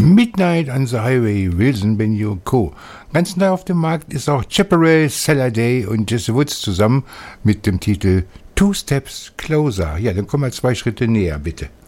Midnight on the Highway, Wilson, Benio Co. Ganz neu auf dem Markt ist auch Chaparral, Saturday und Jesse Woods zusammen mit dem Titel Two Steps Closer. Ja, dann kommen wir 2 Schritte näher, bitte.